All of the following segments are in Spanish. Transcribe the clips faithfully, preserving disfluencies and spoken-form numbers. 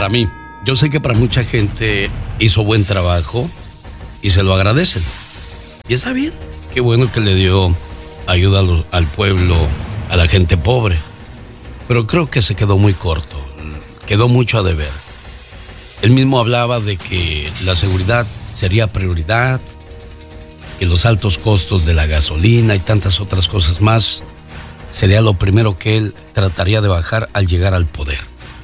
para mí. Yo sé que para mucha gente hizo buen trabajo y se lo agradecen. Y está bien. Qué bueno que le dio ayuda al, al pueblo, a la gente pobre. Pero creo que se quedó muy corto. Quedó mucho a deber. Él mismo hablaba de que la seguridad sería prioridad, que los altos costos de la gasolina y tantas otras cosas más sería lo primero que él trataría de bajar al llegar al poder.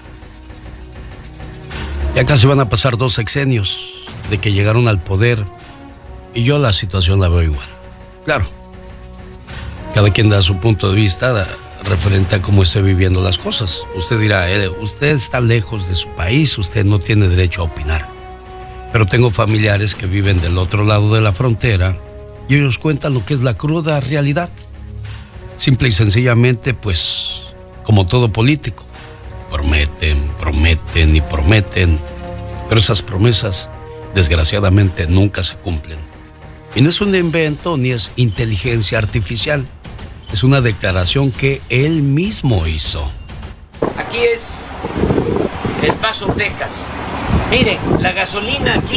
Ya casi van a pasar dos sexenios de que llegaron al poder y yo la situación la veo igual. Claro, cada quien da su punto de vista da, referente a cómo esté viviendo las cosas. Usted dirá, eh, usted está lejos de su país, usted no tiene derecho a opinar. Pero tengo familiares que viven del otro lado de la frontera y ellos cuentan lo que es la cruda realidad. Simple y sencillamente, pues, como todo político, prometen, prometen y prometen, pero esas promesas, desgraciadamente, nunca se cumplen. Y no es un invento ni es inteligencia artificial, es una declaración que él mismo hizo. Aquí es El Paso, Texas. Miren, la gasolina aquí,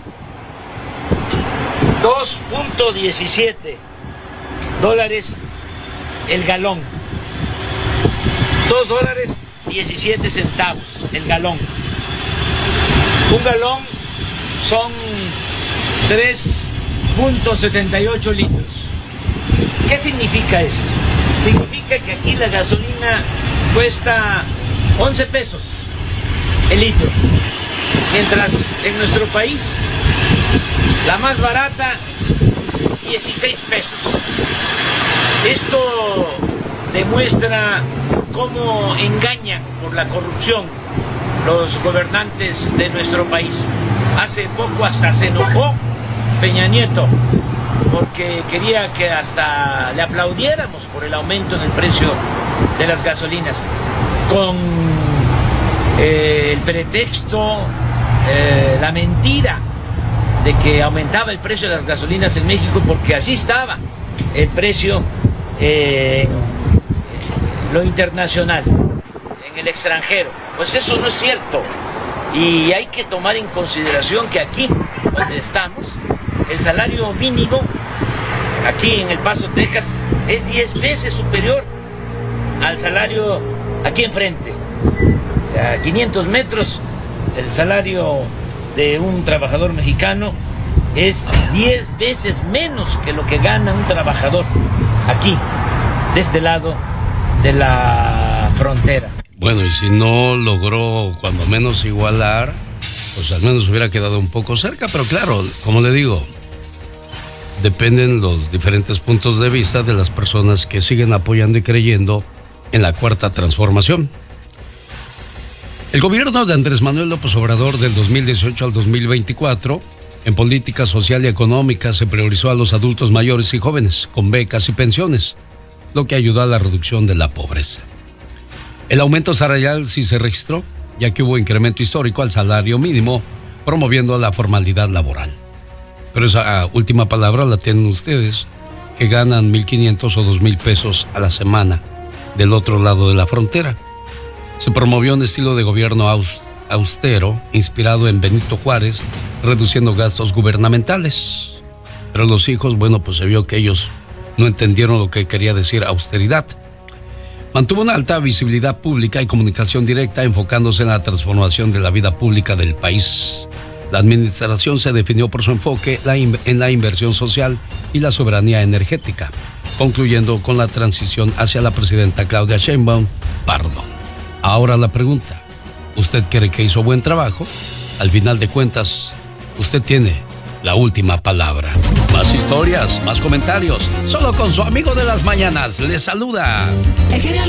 dos punto diecisiete dólares el galón. dos dólares diecisiete centavos el galón. Un galón son tres punto setenta y ocho litros. ¿Qué significa eso? Significa que aquí la gasolina cuesta once pesos el litro, mientras en nuestro país la más barata dieciséis pesos. Esto demuestra cómo engañan por la corrupción los gobernantes de nuestro país. Hace poco hasta se enojó Peña Nieto porque quería que hasta le aplaudiéramos por el aumento en el precio de las gasolinas, con eh, el pretexto, eh, la mentira de que aumentaba el precio de las gasolinas en México porque así estaba el precio eh, en lo internacional, en el extranjero. Pues eso no es cierto y hay que tomar en consideración que aquí donde estamos el salario mínimo aquí en El Paso, Texas, es diez veces superior al salario aquí enfrente. A quinientos metros, el salario de un trabajador mexicano es diez veces menos que lo que gana un trabajador aquí, de este lado de la frontera. Bueno, y si no logró cuando menos igualar, pues al menos hubiera quedado un poco cerca, pero claro, como le digo, dependen los diferentes puntos de vista de las personas que siguen apoyando y creyendo en la Cuarta Transformación. El gobierno de Andrés Manuel López Obrador del dos mil dieciocho al dos mil veinticuatro, en política social y económica, se priorizó a los adultos mayores y jóvenes con becas y pensiones, lo que ayudó a la reducción de la pobreza. El aumento salarial sí se registró, ya que hubo incremento histórico al salario mínimo, promoviendo la formalidad laboral. Pero esa última palabra la tienen ustedes, que ganan mil quinientos o dos mil pesos a la semana del otro lado de la frontera. Se promovió un estilo de gobierno austero, inspirado en Benito Juárez, reduciendo gastos gubernamentales. Pero los hijos, bueno, pues se vio que ellos no entendieron lo que quería decir austeridad. Mantuvo una alta visibilidad pública y comunicación directa, enfocándose en la transformación de la vida pública del país. La administración se definió por su enfoque en la inversión social y la soberanía energética, concluyendo con la transición hacia la presidenta Claudia Sheinbaum Pardo. Ahora la pregunta, ¿usted cree que hizo buen trabajo? Al final de cuentas, usted tiene la última palabra. Más historias, más comentarios, solo con su amigo de las mañanas. Les saluda el genio